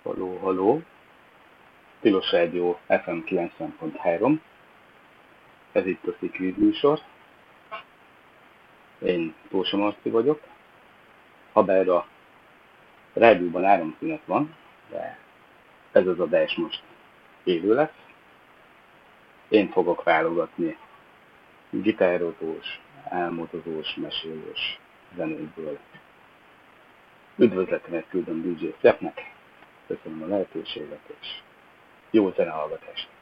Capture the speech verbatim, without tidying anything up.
Haló, haló! Tilos Rádió ef em kilencven pont három. Ez itt a Szikvíz műsor. Én Tósa Marci vagyok. Habár a rádióban áramszünet van, de ez az adás most élő lesz. Én fogok válogatni gitározós, álmodozós, mesélős zenékből. Üdvözletemet küldöm dé dzsé Szepnek. Köszönöm a lehetőséget, és jó zenehallgatást!